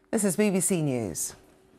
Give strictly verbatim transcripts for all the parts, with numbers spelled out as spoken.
This is B B C News.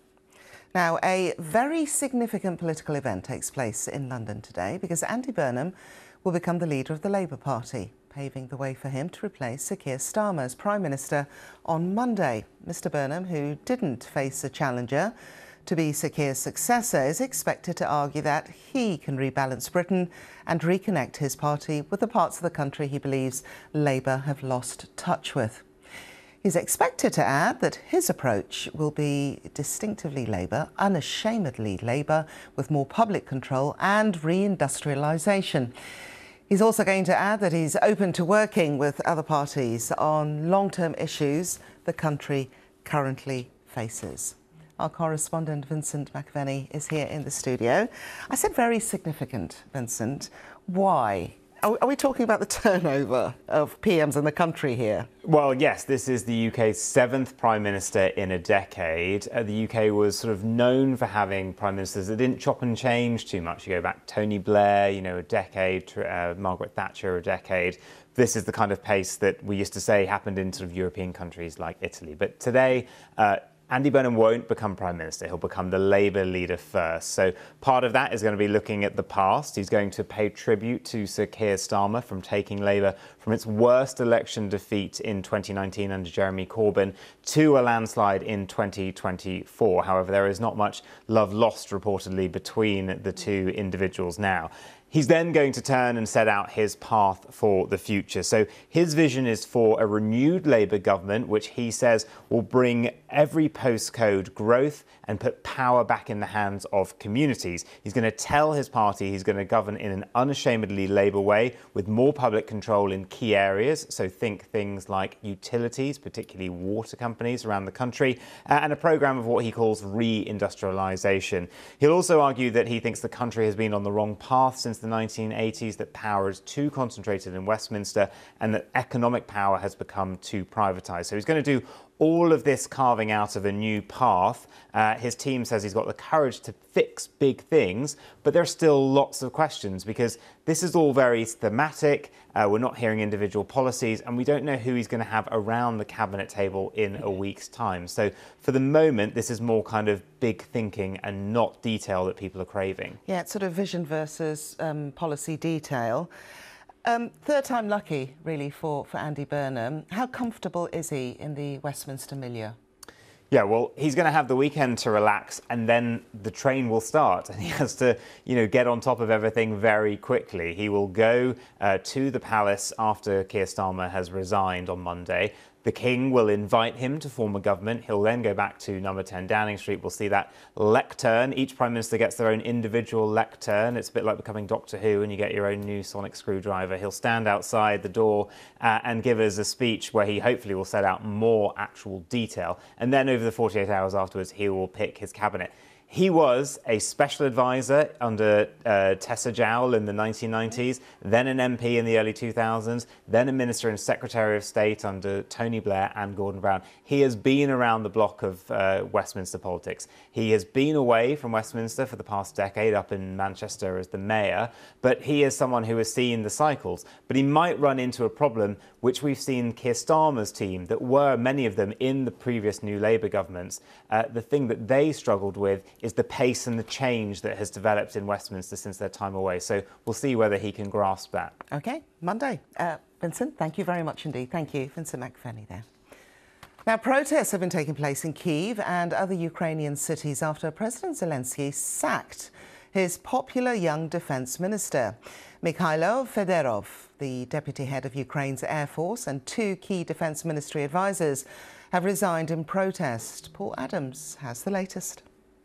Now, a very significant political event takes place in London today because Andy Burnham will become the leader of the Labour Party, paving the way for him to replace Sir Keir Starmer as Prime Minister on Monday. Mister Burnham, who didn't face a challenger to be Sir Keir's successor, is expected to argue that he can rebalance Britain and reconnect his party with the parts of the country he believes Labour have lost touch with. He's expected to add that his approach will be distinctively Labour, unashamedly Labour, with more public control and reindustrialisation. He's also going to add that he's open to working with other parties on long-term issues the country currently faces. Our correspondent Vincent McVenny is here in the studio. I said very significant, Vincent. Why? Are we talking about the turnover of P Ms in the country here? Well, yes, this is the U K's seventh Prime Minister in a decade. Uh, the U K was sort of known for having Prime Ministers that didn't chop and change too much. You go back Tony Blair, you know, a decade, uh, Margaret Thatcher, a decade. This is the kind of pace that we used to say happened in sort of European countries like Italy. But today, uh, Andy Burnham won't become Prime Minister. He'll become the Labour leader first. So part of that is going to be looking at the past. He's going to pay tribute to Sir Keir Starmer from taking Labour from its worst election defeat in twenty nineteen under Jeremy Corbyn to a landslide in twenty twenty-four. However, there is not much love lost reportedly between the two individuals now. He's then going to turn and set out his path for the future. So his vision is for a renewed Labour government, which he says will bring every postcode growth and put power back in the hands of communities. He's going to tell his party he's going to govern in an unashamedly Labour way with more public control in key areas. So think things like utilities, particularly water companies around the country, uh, and a programme of what he calls re-industrialisation. He'll also argue that he thinks the country has been on the wrong path since the nineteen eighties, that power is too concentrated in Westminster and that economic power has become too privatised. So he's going to do all of this carving out of a new path. Uh, his team says he's got the courage to fix big things, but there's still lots of questions because this is all very thematic. Uh, we're not hearing individual policies and we don't know who he's going to have around the cabinet table in a week's time. So for the moment, this is more kind of big thinking and not detail that people are craving. Yeah, it's sort of vision versus um, policy detail. Um, third time lucky, really, for, for Andy Burnham. How comfortable is he in the Westminster milieu? Yeah, well, he's going to have the weekend to relax and then the train will start and he has to, you know, get on top of everything very quickly. He will go uh, to the palace after Keir Starmer has resigned on Monday. The King will invite him to form a government. He'll then go back to number ten Downing Street. We'll see that lectern. Each Prime Minister gets their own individual lectern. It's a bit like becoming Doctor Who and you get your own new sonic screwdriver. He'll stand outside the door uh, and give us a speech where he hopefully will set out more actual detail. And then over the forty-eight hours afterwards, he will pick his cabinet. He was a special advisor under uh, Tessa Jowell in the nineteen nineties, then an M P in the early two thousands, then a Minister and Secretary of State under Tony Blair and Gordon Brown. He has been around the block of uh, Westminster politics. He has been away from Westminster for the past decade, up in Manchester as the mayor, but he is someone who has seen the cycles. But he might run into a problem which we've seen Keir Starmer's team, that were many of them in the previous New Labour governments. Uh, the thing that they struggled with is the pace and the change that has developed in Westminster since their time away. So we'll see whether he can grasp that. OK, Monday. Uh, Vincent, thank you very much indeed. Thank you, Vincent McVenny there. Now, protests have been taking place in Kyiv and other Ukrainian cities after President Zelensky sacked his popular young defence minister. Mikhailo Fedorov, the deputy head of Ukraine's Air Force, and two key defence ministry advisors have resigned in protest. Paul Adams has the latest.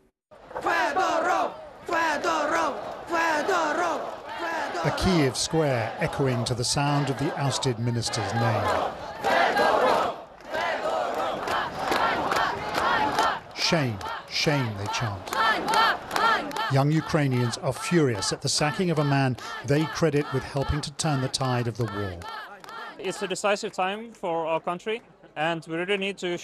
Fedorov! Fedorov! Fedorov! A Kyiv square echoing to the sound of the ousted minister's name. Shame, shame, they chant. Young Ukrainians are furious at the sacking of a man they credit with helping to turn the tide of the war. It's a decisive time for our country and we really need to